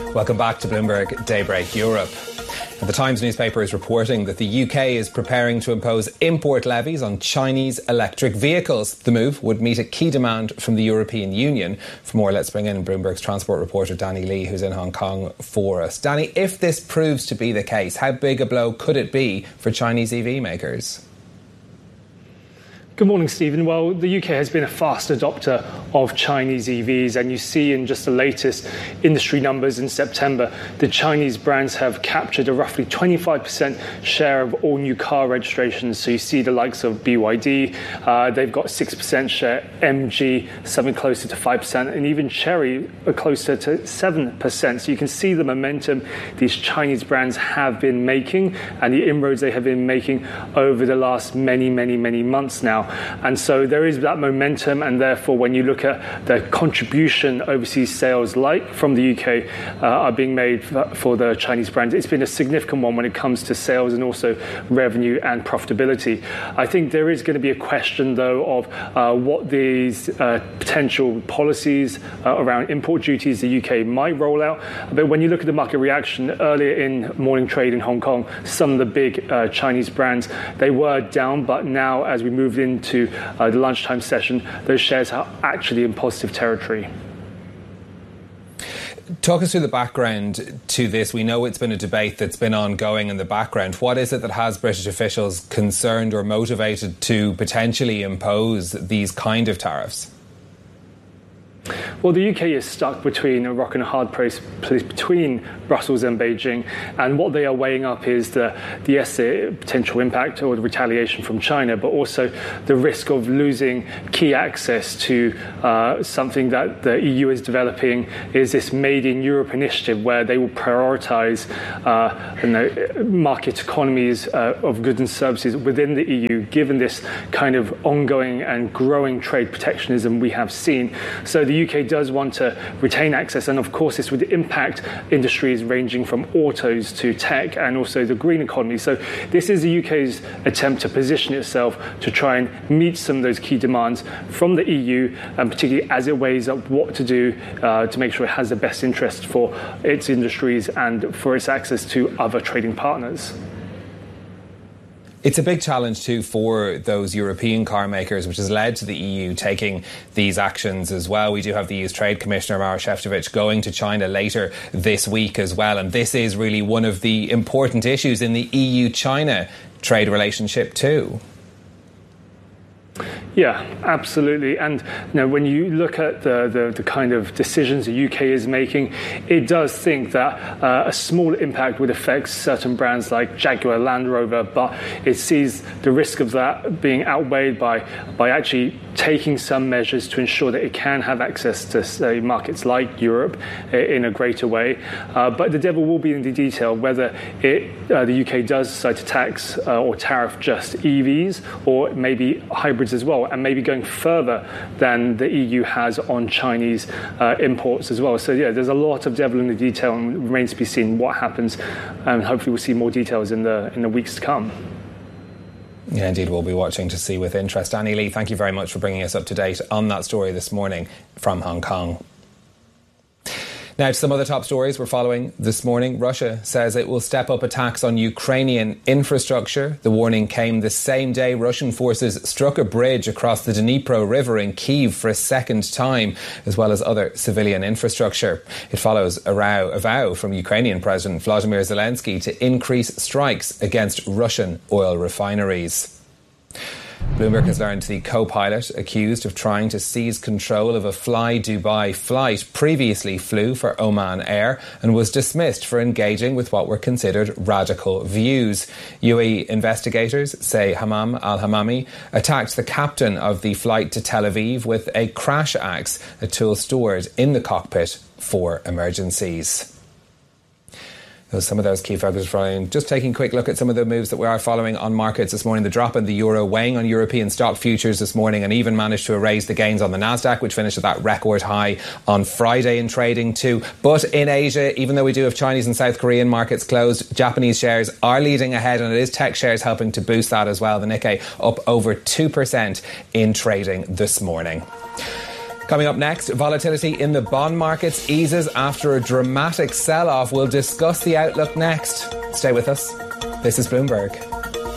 Welcome back to Bloomberg Daybreak Europe. The Times newspaper is reporting that the UK is preparing to impose import levies on Chinese electric vehicles. The move would meet a key demand from the European Union. For more, let's bring in Bloomberg's transport reporter Danny Lee, who's in Hong Kong for us. Danny, if this proves to be the case, how big a blow could it be for Chinese EV makers? Good morning, Stephen. Well, the UK has been a fast adopter of Chinese EVs, and you see in just the latest industry numbers in September, the Chinese brands have captured a roughly 25% share of all new car registrations. So you see the likes of BYD, they've got 6% share, MG, something closer to 5%, and even Chery are closer to 7%. So you can see the momentum these Chinese brands have been making and the inroads they have been making over the last many months now. And so there is that momentum, and therefore when you look at the contribution overseas sales like from the UK are being made for the Chinese brands, it's been a significant one when it comes to sales and also revenue and profitability. I think there is going to be a question, though, of what these potential policies around import duties the UK might roll out. But when you look at the market reaction earlier in morning trade in Hong Kong, some of the big Chinese brands, they were down, but now as we moved into the lunchtime session, those shares are actually in positive territory. Talk us through the background to this. We know it's been a debate that's been ongoing in the background. What is it that has British officials concerned or motivated to potentially impose these kind of tariffs? Well, the UK is stuck between a rock and a hard place between Brussels and Beijing, and what they are weighing up is the potential impact or the retaliation from China, but also the risk of losing key access to something that the EU is developing, is this Made in Europe initiative, where they will prioritise market economies of goods and services within the EU, given this kind of ongoing and growing trade protectionism we have seen. So the UK does want to retain access, and of course this would impact industries ranging from autos to tech and also the green economy. So this is the UK's attempt to position itself to try and meet some of those key demands from the EU, and particularly as it weighs up what to do to make sure it has the best interest for its industries and for its access to other trading partners. It's a big challenge too for those European car makers, which has led to the EU taking these actions as well. We do have the EU's Trade Commissioner, Maroš Šefčovič, going to China later this week as well. And this is really one of the important issues in the EU-China trade relationship too. Yeah, absolutely. And when you look at the kind of decisions the UK is making, it does think that a small impact would affect certain brands like Jaguar Land Rover, but it sees the risk of that being outweighed by actually taking some measures to ensure that it can have access to, say, markets like Europe in a greater way. But the devil will be in the detail, whether the UK does decide to tax or tariff just EVs or maybe hybrids as well, and maybe going further than the EU has on Chinese imports as well. So yeah, there's a lot of devil in the detail, and it remains to be seen what happens, and hopefully we'll see more details in the weeks to come. Yeah, indeed, we'll be watching to see with interest. Danny Lee, thank you very much for bringing us up to date on that story this morning from Hong Kong. Now to some other top stories we're following this morning. Russia says it will step up attacks on Ukrainian infrastructure. The warning came the same day Russian forces struck a bridge across the Dnipro River in Kyiv for a second time, as well as other civilian infrastructure. It follows a vow from Ukrainian President Volodymyr Zelensky to increase strikes against Russian oil refineries. Bloomberg has learned the co-pilot accused of trying to seize control of a Fly Dubai flight previously flew for Oman Air and was dismissed for engaging with what were considered radical views. UAE investigators say Hammam al-Hammami attacked the captain of the flight to Tel Aviv with a crash axe, a tool stored in the cockpit for emergencies. Some of those key focus following. Just taking a quick look at some of the moves that we are following on markets this morning. The drop in the euro weighing on European stock futures this morning, and even managed to erase the gains on the Nasdaq, which finished at that record high on Friday in trading too. But in Asia, even though we do have Chinese and South Korean markets closed, Japanese shares are leading ahead, and it is tech shares helping to boost that as well. The Nikkei up over 2% in trading this morning. Coming up next, volatility in the bond markets eases after a dramatic sell-off. We'll discuss the outlook next. Stay with us. This is Bloomberg.